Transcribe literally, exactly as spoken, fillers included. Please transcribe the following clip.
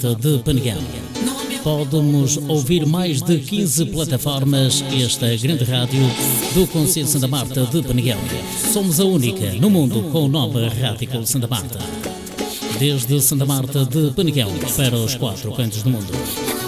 Marta de Peneguel. Pode-nos ouvir mais de quinze plataformas, esta grande rádio do concelho de Santa Marta de Peneguel. Somos a única no mundo com o nome Rádio Santa Marta. Desde Santa Marta de Peneguel para os quatro cantos do mundo.